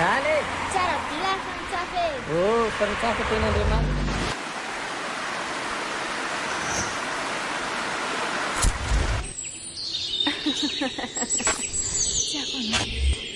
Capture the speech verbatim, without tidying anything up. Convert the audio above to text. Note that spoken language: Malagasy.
Dale. Sarap lang ang sabi. Oh, sarap sa akin ng limang. Siya ko na.